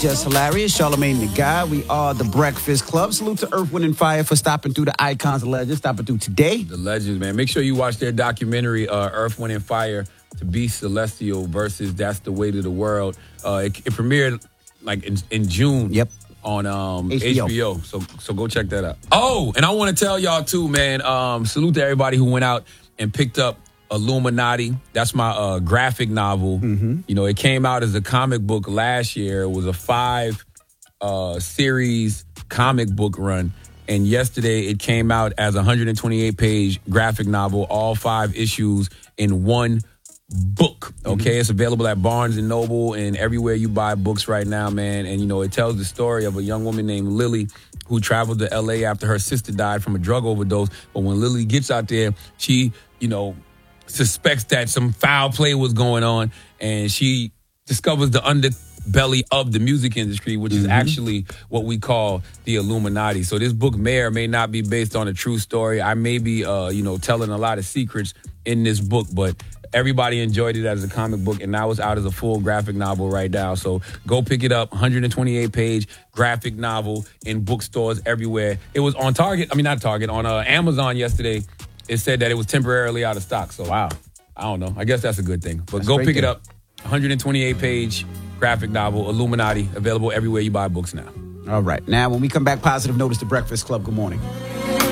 Just Hilarious. Charlamagne the Guy. We are the Breakfast Club. Salute to Earth, Wind, and Fire for stopping through the icons and legends. Stopping through today. The legends, man. Make sure you watch their documentary, Earth, Wind, and Fire, To Be Celestial versus That's the Weight of the World. It premiered like in June. Yep. On HBO. So go check that out. Oh, and I want to tell y'all too, man. Salute to everybody who went out and picked up Illuminati. That's my graphic novel. Mm-hmm. You know, it came out as a comic book last year. It was a 5 series comic book run. And yesterday it came out as a 128-page graphic novel, all 5 issues in one book. Okay, It's available at Barnes & Noble and everywhere you buy books right now, man. And, you know, it tells the story of a young woman named Lily who traveled to L.A. after her sister died from a drug overdose. But when Lily gets out there, she, you know, suspects that some foul play was going on, and she discovers the underbelly of the music industry, which is actually what we call the Illuminati. So this book may or may not be based on a true story. I may be, telling a lot of secrets in this book, but everybody enjoyed it as a comic book, and now it's out as a full graphic novel right now. So go pick it up. 128-page graphic novel in bookstores everywhere. It was on on Amazon yesterday. It said that it was temporarily out of stock. So, wow. I don't know. I guess that's a good thing. But go pick it up. 128-page graphic novel, Illuminati, available everywhere you buy books now. All right. Now, when we come back, positive notice, The Breakfast Club. Good morning.